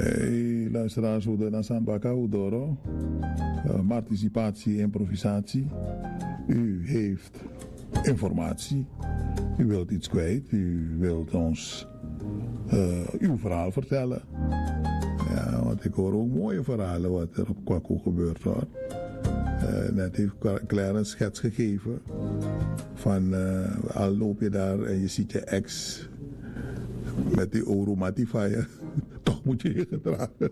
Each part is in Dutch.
Hey, luisteraars, hoe de Nasan Baka, hoe door? Participatie, improvisatie. U heeft informatie. U wilt iets kwijt. U wilt ons uw verhaal vertellen. Ja, want ik hoor ook mooie verhalen wat er op Kwaku gebeurt hoor. Net heeft Claire een schets gegeven van al loop je daar en je ziet je ex met die Oromatify. Toch moet je je gedragen.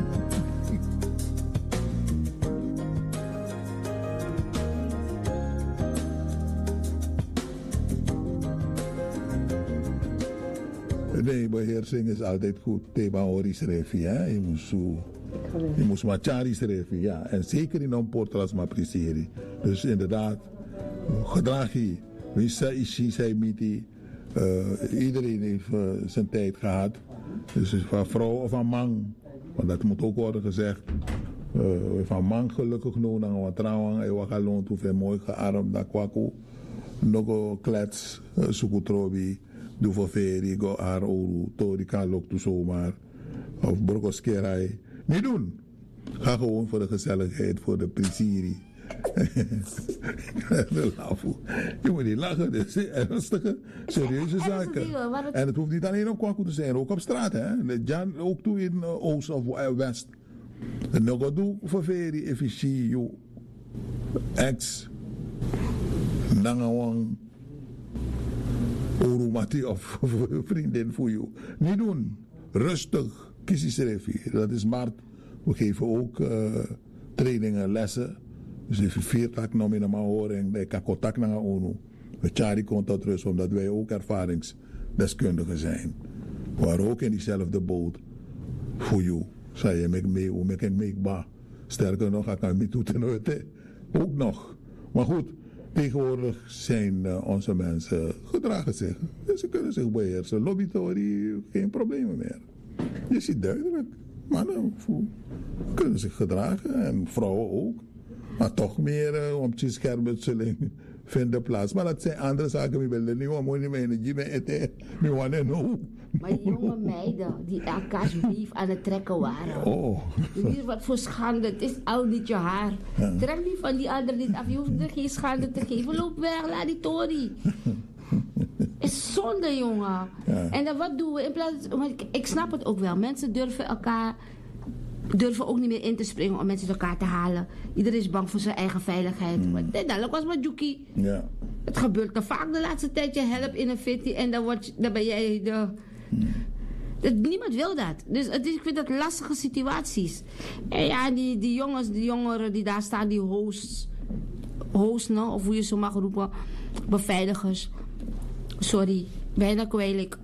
Nee, beheersing is altijd goed. Thema hoor schrijven, ja. Je moest machari schrijven, ja. En zeker in een portras maar presteren. Dus inderdaad, gedrag je. Wie zei miti. Iedereen heeft zijn tijd gehad. Dus van vrouw of van man. Want dat moet ook worden gezegd. Van man gelukkig nog naar wat trouwen. En wat gaan hoeveel mooi gearmd naar kwaku. Nog een klets, sukutrobi. Doe voor feri, go haar oru. Tori kan ook toe zomaar. Of burgoskerai. Niet doen. Ga gewoon voor de gezelligheid, voor de plezier. Je moet niet lachen, dit is ernstige, serieuze zaken. En het hoeft niet alleen op Kwaku te zijn, ook op straat. Hè? Ook toe in Oost of West. Nog doe voor feri, efficiënt, je ex, nangawang, orumati of vriendin voor je. Niet doen. Rustig. Kies dat is maart. We geven ook trainingen, lessen. Dus even 4 tak nog in een horen. Ik kan contact naar ONU. We chari contact rust omdat wij ook ervaringsdeskundigen zijn. We waren ook in diezelfde boot. Voor jou. Zei je, ik make ba. Sterker nog, ik kan niet doen ten ooit. Ook nog. Maar goed. Tegenwoordig zijn onze mensen gedragen zich. Ze kunnen zich beheersen. Lobbytory, geen problemen meer. Je ziet duidelijk. Mannen kunnen zich gedragen. En vrouwen ook. Maar toch meer om te schermutseling vinden plaats. Maar dat zijn andere zaken. We willen niet om mijn energie mee eten. We willen no. Maar jonge meiden die elkaars brief aan het trekken waren. Oh. Hier wat voor schande. Het is al niet je haar. Ja. Trek niet van die ander niet af. Je hoeft er geen schande te geven. Loop weg, laat die tori. Is zonde, jongen. Ja. En dan wat doen we? In plaats, ik snap het ook wel. Mensen durven ook niet meer in te springen om mensen uit elkaar te halen. Iedereen is bang voor zijn eigen veiligheid. Maar dat was maar Juki. Ja. Het gebeurt te vaak de laatste tijd. Je helpt in een fitty en dan ben jij de... Niemand wil dat. Dus ik vind dat lastige situaties. En ja, die jongeren die daar staan, die hosts, nou, of hoe je ze mag roepen, beveiligers. Sorry, bijna kwijlijk.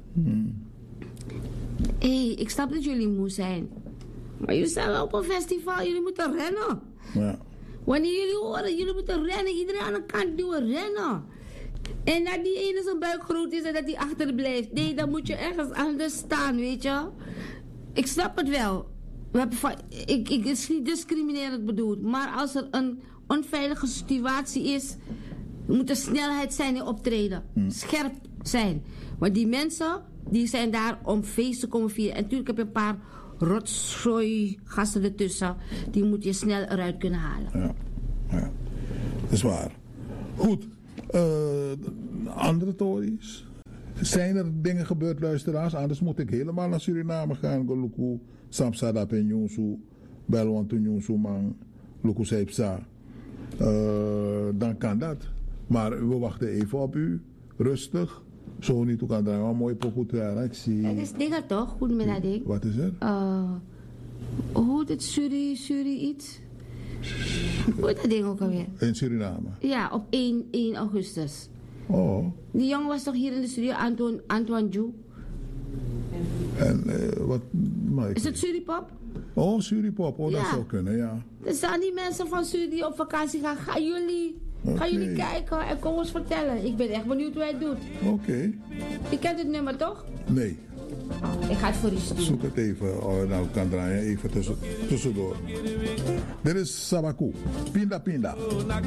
Ik snap dat jullie moe zijn. Maar jullie staan op een festival, jullie moeten rennen. Ja. Wanneer jullie horen, jullie moeten rennen. Iedereen aan de kant doen, rennen. En dat die ene zijn buik groot is en dat die achterblijft. Nee, dan moet je ergens anders staan, weet je. Ik snap het wel. Ik is niet discriminerend bedoeld. Maar als er een onveilige situatie is, moet er snelheid zijn in optreden. Scherp zijn. Want die mensen, die zijn daar om feest te komen vieren. En natuurlijk heb je een paar rotzooi gasten ertussen. Die moet je snel eruit kunnen halen. Ja. Dat is waar. Goed. Andere tories? Zijn er dingen gebeurd, luisteraars? Anders moet ik helemaal naar Suriname gaan. Goluku, Samsada, Penjonsu, Belwantu, Nyonsu, Man, Luku Seipsa. Dan kan dat. Maar we wachten even op u. Rustig. Zo niet, hoe kan dat een mooi pokoe te hebben. Het is dingen toch? Hoe met dat ding? Wat is er? Hoe dit Suri iets? Hoe is dat ding ook alweer? In Suriname? Ja, op 1 augustus. Oh. Die jongen was toch hier in de studio, Antoine Jou? En wat? Is het Suripop? Oh, Suripop. Oh, ja. Dat zou kunnen, ja. Er staan die mensen van Suri die op vakantie gaan. Gaan jullie kijken en kom eens vertellen. Ik ben echt benieuwd hoe hij het doet. Oké. Je kent het nummer toch? Nee. Ik ga het voor je doen. Zoek het even. Nou, kan draaien even tussendoor. Dit is Sabaku. Pinda Pinda.